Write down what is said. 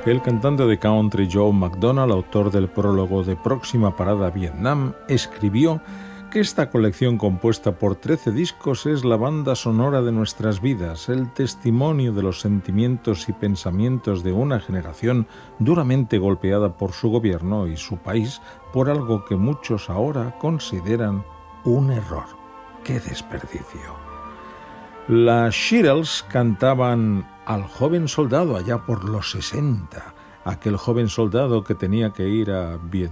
El cantante de country Joe McDonald, autor del prólogo de Próxima Parada Vietnam, escribió que esta colección compuesta por 13 discos es la banda sonora de nuestras vidas, el testimonio de los sentimientos y pensamientos de una generación duramente golpeada por su gobierno y su país por algo que muchos ahora consideran un error. ¡Qué desperdicio! Las Shirelles cantaban al joven soldado allá por los 60, aquel joven soldado que tenía que ir a Vietnam